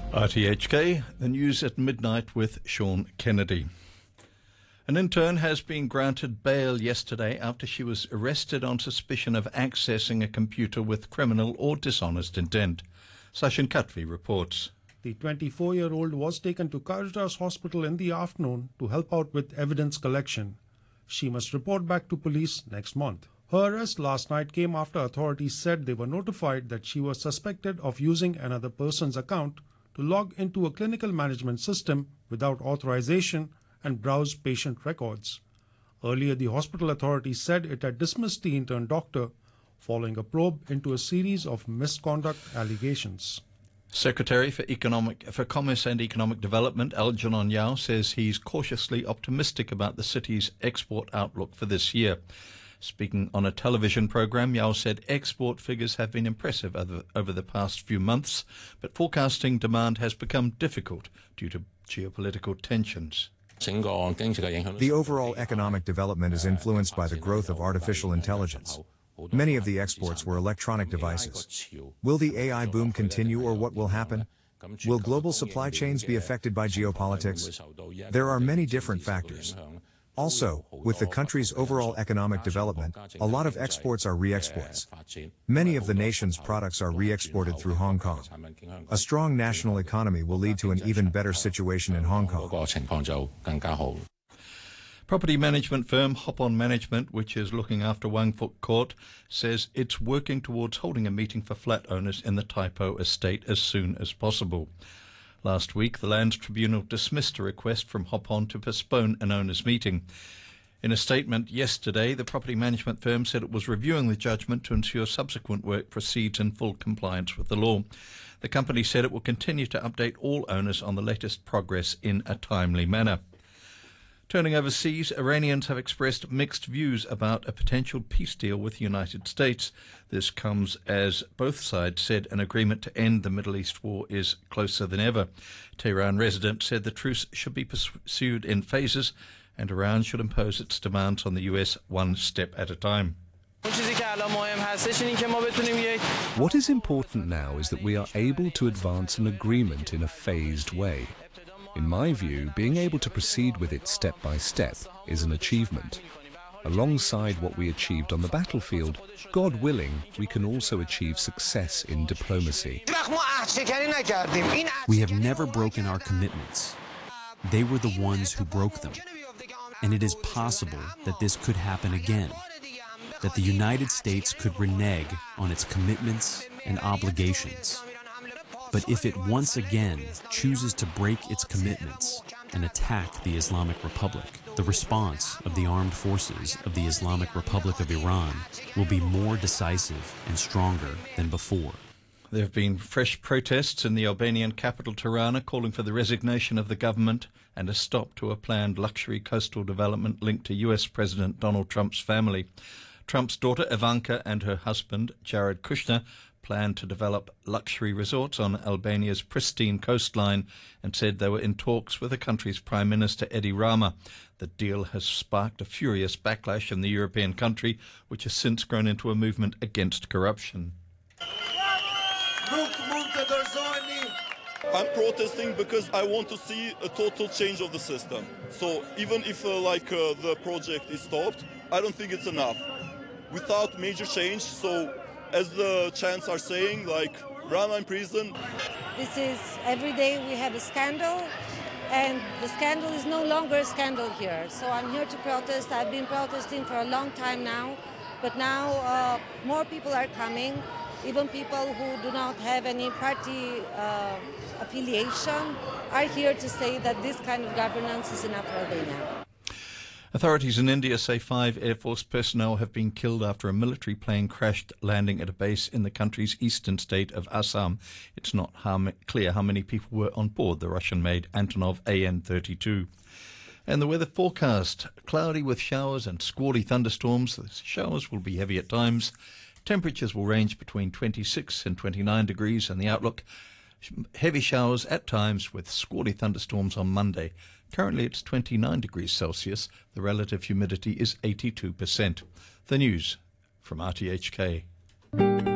RTHK, the news at midnight with Sean Kennedy. An intern has been granted bail yesterday after she was arrested on suspicion of accessing a computer with criminal or dishonest intent. Sachin Khatvi reports. The 24-year-old was taken to Caritas Hospital in the afternoon to help out with evidence collection. She must report back to police next month. Her arrest last night came after authorities said they were notified that she was suspected of using another person's account to log into a clinical management system without authorization and browse patient records. Earlier, the hospital authorities said it had dismissed the intern doctor following a probe into a series of misconduct allegations. Secretary for Commerce and Economic Development, Algernon Yao, says he's cautiously optimistic about the city's export outlook for this year. Speaking on a television program, Yao said export figures have been impressive over the past few months, but forecasting demand has become difficult due to geopolitical tensions. The overall economic development is influenced by the growth of artificial intelligence. Many of the exports were electronic devices. Will the AI boom continue, or what will happen? Will global supply chains be affected by geopolitics? There are many different factors. Also, with the country's overall economic development, a lot of exports are re-exports. Many of the nation's products are re-exported through Hong Kong. A strong national economy will lead to an even better situation in Hong Kong. Property management firm Hop On Management, which is looking after Wang Fuk Court, says it's working towards holding a meeting for flat owners in the Tai Po estate as soon as possible. Last week, the Lands Tribunal dismissed a request from Hop On to postpone an owners' meeting. In a statement yesterday, the property management firm said it was reviewing the judgment to ensure subsequent work proceeds in full compliance with the law. The company said it will continue to update all owners on the latest progress in a timely manner. Turning overseas, Iranians have expressed mixed views about a potential peace deal with the United States. This comes as both sides said an agreement to end the Middle East war is closer than ever. Tehran residents said the truce should be pursued in phases and Iran should impose its demands on the US one step at a time. What is important now is that we are able to advance an agreement in a phased way. In my view, being able to proceed with it step by step is an achievement. Alongside what we achieved on the battlefield, God willing, we can also achieve success in diplomacy. We have never broken our commitments. They were the ones who broke them. And it is possible that this could happen again, that the United States could renege on its commitments and obligations. But if it once again chooses to break its commitments and attack the Islamic Republic, the response of the armed forces of the Islamic Republic of Iran will be more decisive and stronger than before. There have been fresh protests in the Albanian capital Tirana calling for the resignation of the government and a stop to a planned luxury coastal development linked to US President Donald Trump's family. Trump's daughter Ivanka and her husband Jared Kushner plan to develop luxury resorts on Albania's pristine coastline and said they were in talks with the country's Prime Minister Edi Rama. The deal has sparked a furious backlash in the European country, which has since grown into a movement against corruption. I'm protesting because I want to see a total change of the system. So even if the project is stopped, I don't think it's enough. Without major change, so as the chants are saying, like Rana in prison. This is every day we have a scandal, and the scandal is no longer a scandal here. So I'm here to protest. I've been protesting for a long time now, but now more people are coming. Even people who do not have any party affiliation are here to say that this kind of governance is enough for Albania. Authorities in India say 5 Air Force personnel have been killed after a military plane crashed landing at a base in the country's eastern state of Assam. It's not clear how many people were on board the Russian-made Antonov AN-32. And the weather forecast, cloudy with showers and squally thunderstorms. The showers will be heavy at times. Temperatures will range between 26 and 29 degrees, and the outlook, heavy showers at times with squally thunderstorms on Monday. Currently it's 29 degrees Celsius. The relative humidity is 82%. The news from RTHK.